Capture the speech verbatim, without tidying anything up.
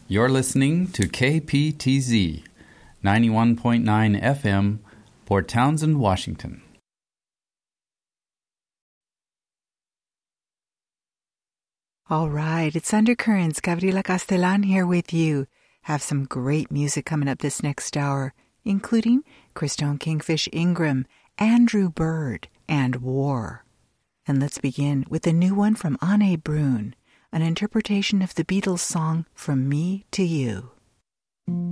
You're listening to K P T Z, ninety-one point nine F M, Port Townsend, Washington. All right, it's Undercurrents. Gabriela Castellan here with you. Have some great music coming up this next hour, including Christone Kingfish Ingram, Andrew Bird, and War. And let's begin with a new one from Ane Brun, an interpretation of the Beatles song From Me to You.